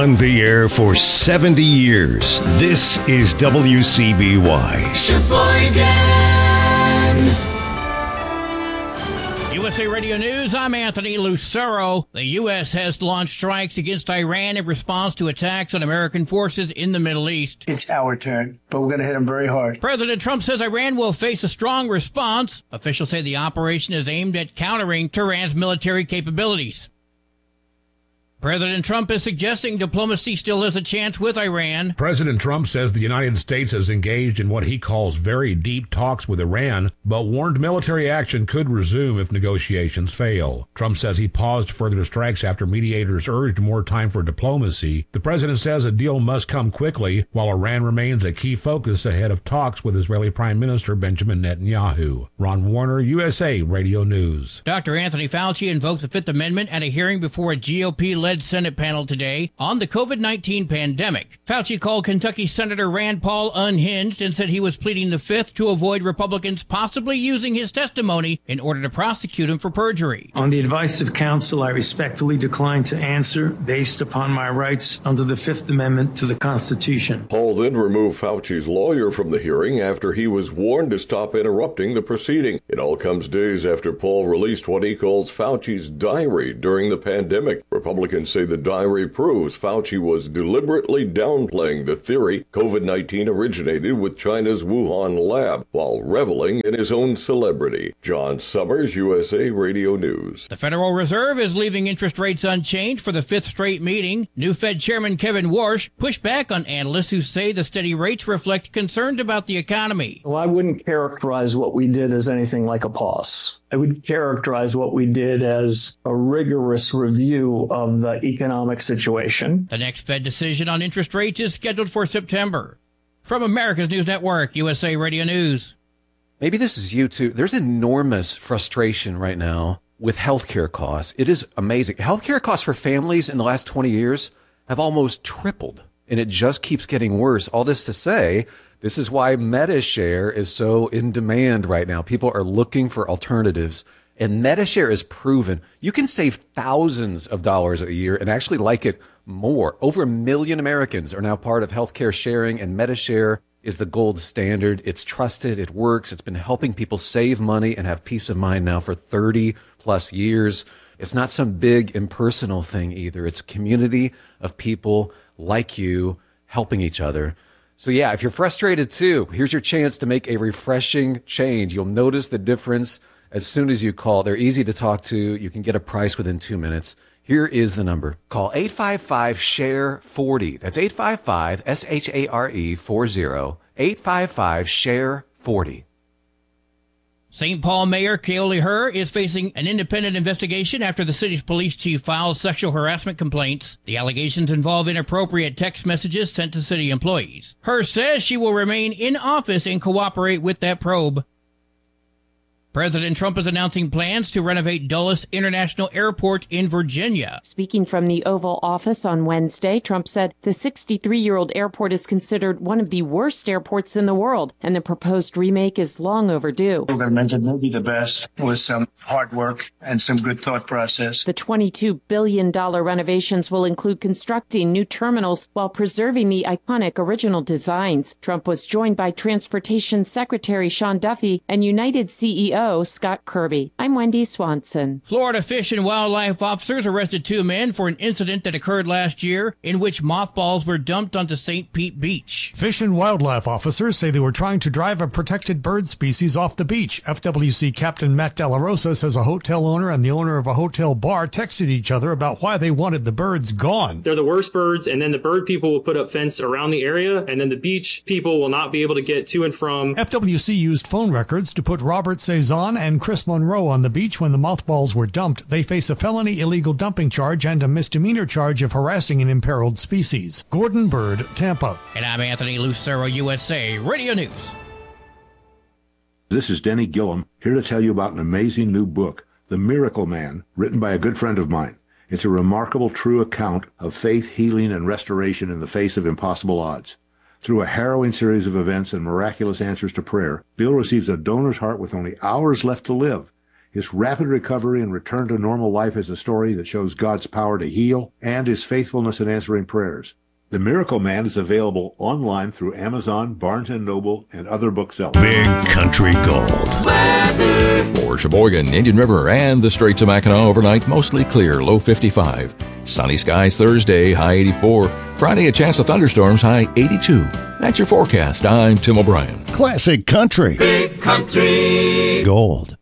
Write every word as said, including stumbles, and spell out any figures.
on the air for seventy years. This is W C B Y. Sheboygan. U S A Radio News, I'm Anthony Lucero. The U S has launched strikes against Iran in response to attacks on American forces in the Middle East. It's our turn, but we're going to hit them very hard. President Trump says Iran will face a strong response. Officials say the operation is aimed at countering Tehran's military capabilities. President Trump is suggesting diplomacy still has a chance with Iran. President Trump says the United States has engaged in what he calls very deep talks with Iran, but warned military action could resume if negotiations fail. Trump says he paused further strikes after mediators urged more time for diplomacy. The president says a deal must come quickly, while Iran remains a key focus ahead of talks with Israeli Prime Minister Benjamin Netanyahu. Ron Warner, U S A Radio News. Doctor Anthony Fauci invoked the Fifth Amendment at a hearing before a G O P-led Senate panel today on the COVID nineteen pandemic. Fauci called Kentucky Senator Rand Paul unhinged and said he was pleading the Fifth to avoid Republicans possibly using his testimony in order to prosecute him for perjury. On the advice of counsel, I respectfully decline to answer based upon my rights under the Fifth Amendment to the Constitution. Paul then removed Fauci's lawyer from the hearing after he was warned to stop interrupting the proceeding. It all comes days after Paul released what he calls Fauci's diary during the pandemic. Republicans say the diary proves Fauci was deliberately downplaying the theory COVID nineteen originated with China's Wuhan lab while reveling in his own celebrity. John Summers, U S A Radio News. The Federal Reserve is leaving interest rates unchanged for the fifth straight meeting. New Fed Chairman Kevin Warsh pushed back on analysts who say the steady rates reflect concerns about the economy. Well, I wouldn't characterize what we did as anything like a pause. I would characterize what we did as a rigorous review of the economic situation. The next Fed decision on interest rates is scheduled for September. From America's News Network, U S A Radio News. Maybe this is you too. There's enormous frustration right now with healthcare costs. It is amazing. Healthcare costs for families in the last twenty years have almost tripled, and it just keeps getting worse. All this to say, this is why MediShare is so in demand right now. People are looking for alternatives. And MediShare is proven you can save thousands of dollars a year and actually like it more. Over a million Americans are now part of healthcare sharing, and MediShare is the gold standard. It's trusted. It works. It's been helping people save money and have peace of mind now for thirty plus years. It's not some big impersonal thing either. It's a community of people like you helping each other. So yeah, if you're frustrated too, here's your chance to make a refreshing change. You'll notice the difference as soon as you call. They're easy to talk to. You can get a price within two minutes. Here is the number. Call eight five five, S H A R E, forty. That's eight five five, S H A R E, forty. eight five five, S H A R E, forty. Saint Paul Mayor Keoli Herr is facing an independent investigation after the city's police chief filed sexual harassment complaints. The allegations involve inappropriate text messages sent to city employees. Herr says she will remain in office and cooperate with that probe. President Trump is announcing plans to renovate Dulles International Airport in Virginia. Speaking from the Oval Office on Wednesday, Trump said the sixty-three-year-old airport is considered one of the worst airports in the world, and the proposed remake is long overdue. We're going to make it maybe the best with some hard work and some good thought process. The twenty-two billion dollars renovations will include constructing new terminals while preserving the iconic original designs. Trump was joined by Transportation Secretary Sean Duffy and United C E O Scott Kirby. I'm Wendy Swanson. Florida Fish and Wildlife officers arrested two men for an incident that occurred last year in which mothballs were dumped onto Saint Pete Beach. Fish and Wildlife officers say they were trying to drive a protected bird species off the beach. F W C Captain Matt Della Rosa says a hotel owner and the owner of a hotel bar texted each other about why they wanted the birds gone. They're the worst birds, and then the bird people will put up fence around the area, and then the beach people will not be able to get to and from. F W C used phone records to put Robert Cezanne and Chris Monroe on the beach when the mothballs were dumped. They face a felony illegal dumping charge and a misdemeanor charge of harassing an imperiled species. Gordon Bird, Tampa. And I'm Anthony Lucero, U S A Radio News. This is Denny Gillum, here to tell you about an amazing new book, The Miracle Man, written by a good friend of mine. It's a remarkable true account of faith, healing, and restoration in the face of impossible odds. Through a harrowing series of events and miraculous answers to prayer, Bill receives a donor's heart with only hours left to live. His rapid recovery and return to normal life is a story that shows God's power to heal and his faithfulness in answering prayers. The Miracle Man is available online through Amazon, Barnes and Noble, and other booksellers. Big Country Gold. For Sheboygan, Indian River, and the Straits of Mackinac overnight, mostly clear, low fifty-five. Sunny skies Thursday, high eighty-four. Friday, a chance of thunderstorms, high eighty-two. That's your forecast. I'm Tim O'Brien. Classic Country. Big Country Gold.